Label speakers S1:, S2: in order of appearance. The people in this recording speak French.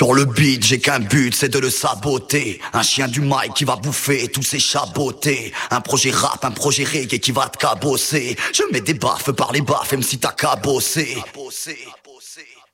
S1: Sur le beat, j'ai qu'un but, c'est de le saboter. Un chien du mic qui va bouffer tous ses chabotés. Un projet rap, un projet reggae qui va te cabosser. Je mets des baffes par les baffes, même si t'as cabosser.